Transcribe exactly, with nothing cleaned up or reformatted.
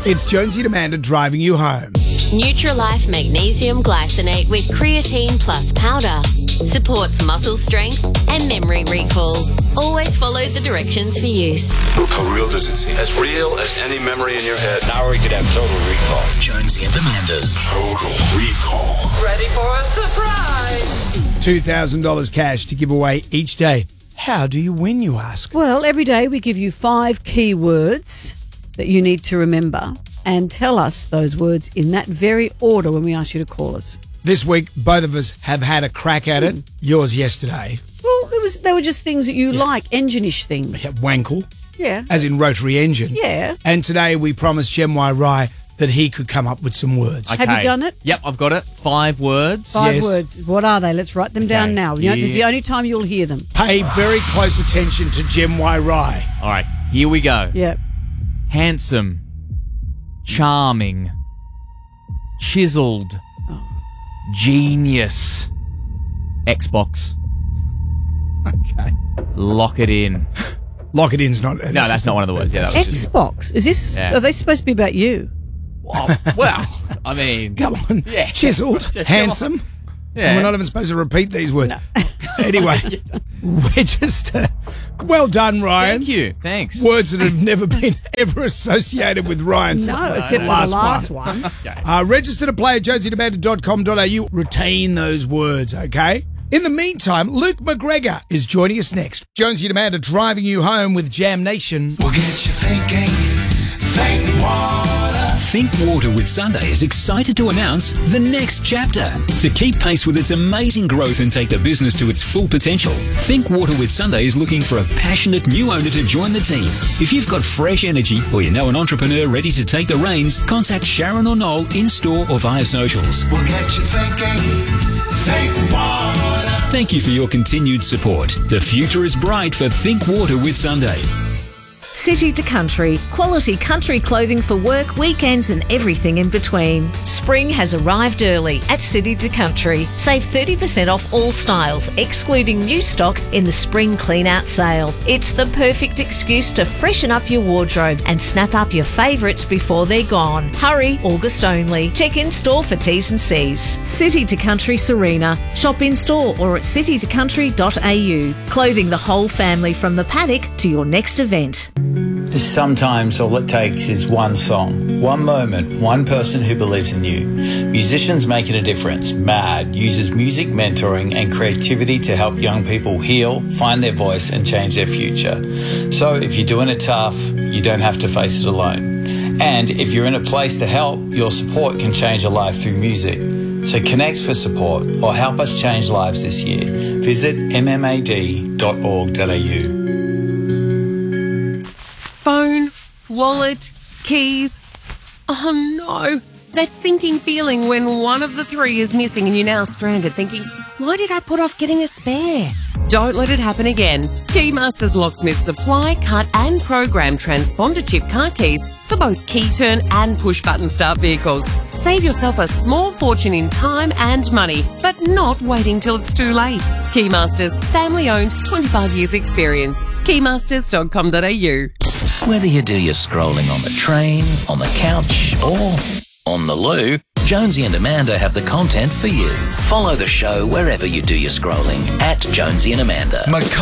It's Jonesy and Amanda driving you home. Nutrilife Magnesium Glycinate with Creatine Plus Powder. Supports muscle strength and memory recall. Always follow the directions for use. How real does it seem? As real as any memory in your head. Now we could have total recall. Jonesy and Amanda's Total Recall. Ready for a surprise? two thousand dollars cash to give away each day. How do you win, you ask? Well, every day we give you five key words that you need to remember and tell us those words in that very order when we ask you to call us. This week, both of us have had a crack at it. Yours yesterday. Well, it was they were just things that you Yeah. like, engine-ish things. Yeah, Wankle, Yeah. as in rotary engine. Yeah. And today we promised Jem Y. Rye that he could come up with some words. Have you done it? Yep, I've got it. Five words. Five Yes. words. What are they? Let's write them down Okay. now. You know, this is the Yeah. only time you'll hear them. Pay very close attention to Jem Y. Rye. All right, here we go. Yeah. Handsome. Charming. Chiseled. Genius. Xbox. Okay. Lock it in. Lock it in's not... No, that's not one of the words. Yeah, that was just... Xbox. Is this? Yeah. Are they supposed to be about you? Oh, well, I mean... Come on. Yeah. Chiseled, Come on. handsome. Yeah. And we're not even supposed to repeat these words. Anyway, register. Well done, Ryan. Thank you. Thanks. Words that have never been ever associated with Ryan. No, except for last the last one. one. Okay. Uh, register to play at jonesy and amanda dot com dot a u. Retain those words, okay? In the meantime, Luke McGregor is joining us next. Jonesy and Amanda driving you home with Jam Nation. We'll get you thinking. Think water. Think Water with Sunday is excited to announce the next chapter. To keep pace with its amazing growth and take the business to its full potential, Think Water with Sunday is looking for a passionate new owner to join the team. If you've got fresh energy or you know an entrepreneur ready to take the reins, contact Sharon or Noel in store or via socials. We'll get you thinking. Think water. Thank you for your continued support. The future is bright for Think Water with Sunday. City to Country, quality country clothing for work, weekends and everything in between. Spring has arrived early at City to Country. Save thirty percent off all styles, excluding new stock in the spring clean-out sale. It's the perfect excuse to freshen up your wardrobe and snap up your favourites before they're gone. Hurry, August only. Check in store for T's and C's. City to Country Serena. Shop in store or at city to country dot a u. Clothing the whole family from the paddock to your next event. Sometimes all it takes is one song, one moment, one person who believes in you. Musicians Making a Difference, MAD, uses music mentoring and creativity to help young people heal, find their voice and change their future. So if you're doing it tough, you don't have to face it alone. And if you're in a place to help, your support can change a life through music. So connect for support or help us change lives this year. Visit m m a d dot org dot a u. Phone, wallet, keys. Oh no, that sinking feeling when one of the three is missing and you're now stranded thinking, why did I put off getting a spare? Don't let it happen again. Keymasters Locksmiths supply, cut and program transponder chip car keys for both key turn and push button start vehicles. Save yourself a small fortune in time and money, but not waiting till it's too late. Keymasters, family owned, twenty-five years experience. keymasters dot com dot a u. Whether you do your scrolling on the train, on the couch, or on the loo, Jonesy and Amanda have the content for you. Follow the show wherever you do your scrolling at Jonesy and Amanda. Macabre.